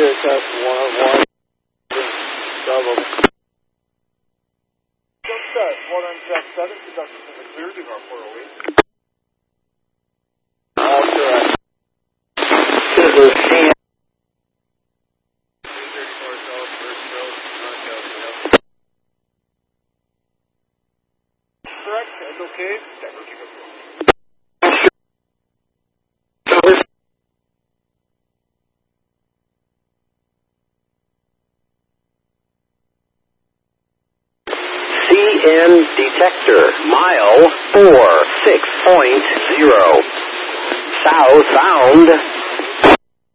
Roger, test 1-1. Double. Set 1-7, conducted to the clear, do not 408. All correct. This is CN. 334 South, first road, correct, and okay, Denver, keep it going. CN detector, mile 46.0. Southbound